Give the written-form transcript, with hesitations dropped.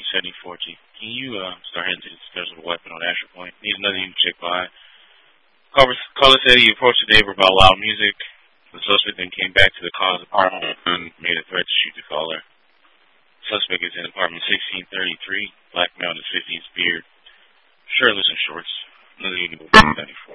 74G. Can you start heading to the scheduled weapon on Asher Point? Need another unit check by. Caller said he approached the neighbor about loud music. The suspect then came back to the caller's apartment and made a threat to shoot the caller. Suspect is in apartment 1633, black male in his 50s, beard, shirtless and shorts. Another unit will be 74.